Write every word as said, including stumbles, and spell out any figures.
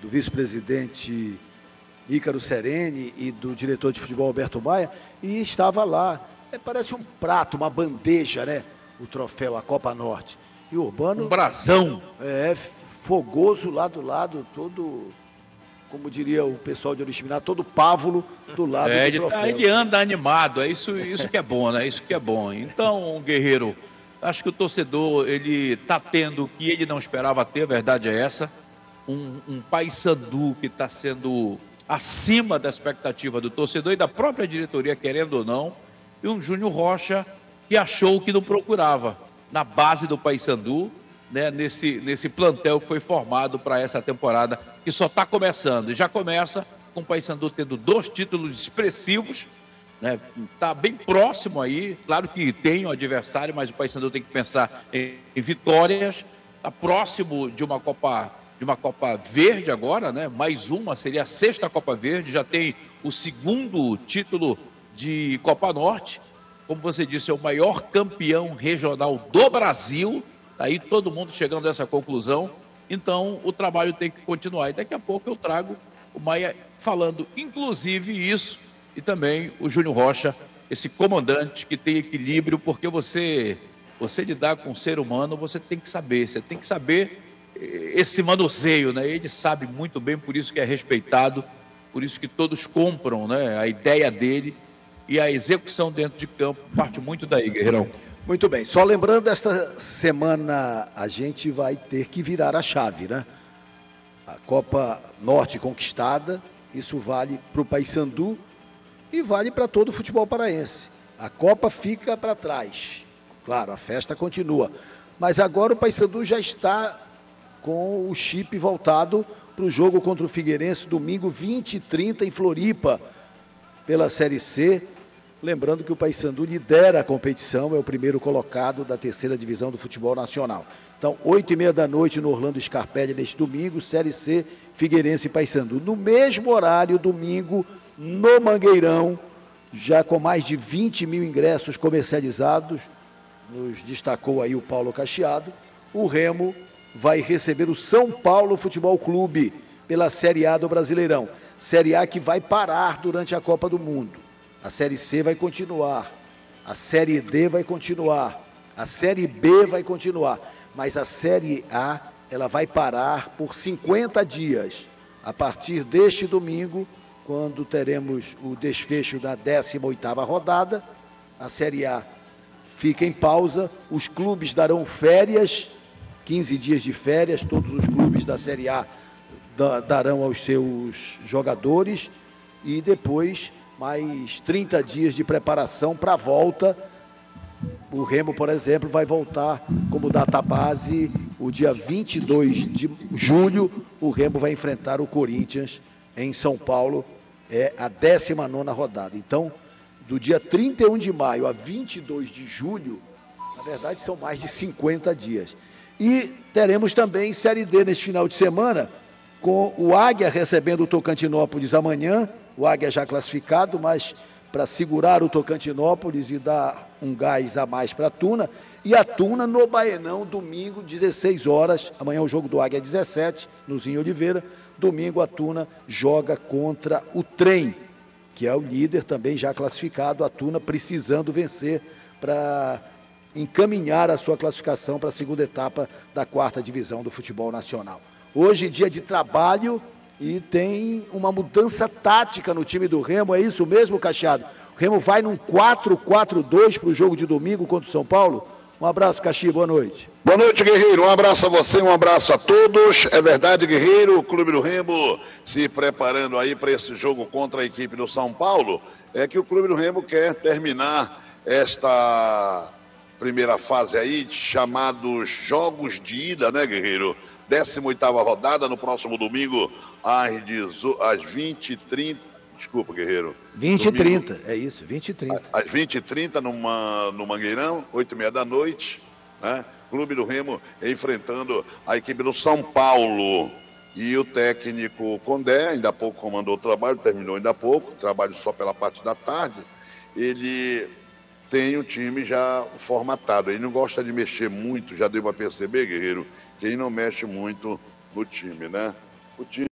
do vice-presidente Ícaro Sereni e do diretor de futebol Alberto Maia, e estava lá. É, parece um prato, uma bandeja, né? O troféu, a Copa Norte. E o Urbano... Um brasão. É, fogoso lá do lado, todo... Como diria o pessoal de Oriximiná, todo pávulo do lado é, do ele, troféu. Ele anda animado, é isso, isso que é bom, né? Isso que é bom. Então, Guerreiro, acho que o torcedor, ele está tendo o que ele não esperava ter, a verdade é essa. Um, um Paysandu que está sendo acima da expectativa do torcedor e da própria diretoria, querendo ou não. E um Júnior Rocha que achou o que não procurava na base do Paysandu, né, nesse, nesse plantel que foi formado para essa temporada, que só está começando. E já começa com o Paysandu tendo dois títulos expressivos, né, tá bem próximo aí, claro que tem o adversário, mas o Paysandu tem que pensar em, em vitórias, está próximo de uma Copa, de uma Copa Verde agora, né, mais uma, seria a sexta Copa Verde, já tem o segundo título de Copa Norte, como você disse, é o maior campeão regional do Brasil. Aí todo mundo chegando a essa conclusão, então o trabalho tem que continuar. E daqui a pouco eu trago o Maia falando, inclusive, isso, e também o Júnior Rocha, esse comandante que tem equilíbrio, porque você, você lidar com o ser humano, você tem que saber, você tem que saber esse manuseio, né? Ele sabe muito bem, por isso que é respeitado, por isso que todos compram, né, a ideia dele, e a execução dentro de campo parte muito daí, Guerreirão. Muito bem, só lembrando, esta semana a gente vai ter que virar a chave, né? A Copa Norte conquistada, isso vale para o Paysandu e vale para todo o futebol paraense. A Copa fica para trás, claro, a festa continua, mas agora o Paysandu já está com o chip voltado para o jogo contra o Figueirense, domingo vinte e trinta em Floripa, pela Série C. Lembrando que o Paysandu lidera a competição, é o primeiro colocado da terceira divisão do futebol nacional. Então, oito e meia da noite no Orlando Scarpelli neste domingo, Série C, Figueirense e Paysandu. No mesmo horário, domingo, no Mangueirão, já com mais de vinte mil ingressos comercializados, nos destacou aí o Paulo Cacheado, o Remo vai receber o São Paulo Futebol Clube pela Série A do Brasileirão. Série A que vai parar durante a Copa do Mundo. A Série C vai continuar, a Série D vai continuar, a Série B vai continuar, mas a Série A, ela vai parar por cinquenta dias, a partir deste domingo, quando teremos o desfecho da décima oitava rodada, a Série A fica em pausa, os clubes darão férias, quinze dias de férias, todos os clubes da Série A darão aos seus jogadores, e depois mais trinta dias de preparação para a volta. O Remo, por exemplo, vai voltar como database o dia vinte e dois de julho. O Remo vai enfrentar o Corinthians em São Paulo, é a décima nona rodada. Então, do dia trinta e um de maio a vinte e dois de julho, na verdade são mais de cinquenta dias. E teremos também Série D neste final de semana, com o Águia recebendo o Tocantinópolis amanhã. O Águia já classificado, mas para segurar o Tocantinópolis e dar um gás a mais para a Tuna. E a Tuna no Baenão, domingo, dezesseis horas. Amanhã o jogo do Águia é dezessete, no Zinho Oliveira. Domingo a Tuna joga contra o Trem, que é o líder também já classificado. A Tuna precisando vencer para encaminhar a sua classificação para a segunda etapa da quarta divisão do futebol nacional. Hoje, dia de trabalho, e tem uma mudança tática no time do Remo, é isso mesmo, Cacheado? O Remo vai num quatro quatro dois para o jogo de domingo contra o São Paulo? Um abraço, Caxi, boa noite. Boa noite, Guerreiro, um abraço a você, um abraço a todos. É verdade, Guerreiro, o Clube do Remo se preparando aí para esse jogo contra a equipe do São Paulo. É que o Clube do Remo quer terminar esta primeira fase aí, chamados jogos de ida, né, Guerreiro? décima oitava rodada no próximo domingo, às vinte e trinta. Desculpa, Guerreiro. vinte e trinta, é isso, vinte e trinta. Às vinte e trinta no Mangueirão, oito e meia da noite, né? Clube do Remo enfrentando a equipe do São Paulo. E o técnico Condé, ainda há pouco comandou o trabalho, terminou ainda há pouco, trabalho só pela parte da tarde. Ele tem o time já formatado, ele não gosta de mexer muito, já deu para perceber, Guerreiro, que ele não mexe muito no time, né? O time